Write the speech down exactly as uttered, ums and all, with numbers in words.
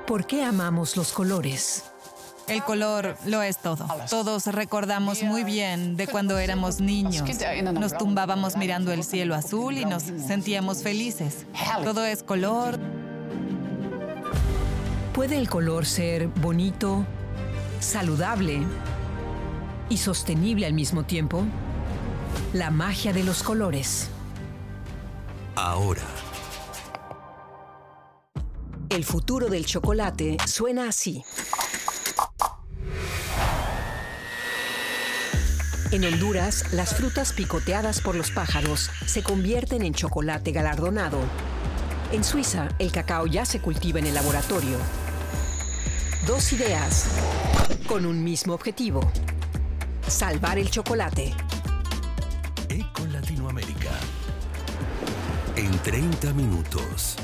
¿Por qué amamos los colores? El color lo es todo. Todos recordamos muy bien de cuando éramos niños. Nos tumbábamos mirando el cielo azul y nos sentíamos felices. Todo es color. ¿Puede el color ser bonito, saludable y sostenible al mismo tiempo? La magia de los colores. Ahora. El futuro del chocolate suena así. En Honduras, las frutas picoteadas por los pájaros se convierten en chocolate galardonado. En Suiza, el cacao ya se cultiva en el laboratorio. Dos ideas con un mismo objetivo: salvar el chocolate. Eco Latinoamérica. En treinta minutos.